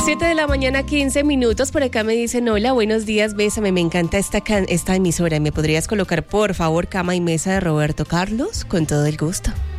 7 de la mañana, 15 minutos. Por acá me dicen, hola, buenos días, bésame, me encanta esta emisora. ¿Me podrías colocar, por favor, Cama y Mesa de Roberto Carlos? Con todo el gusto.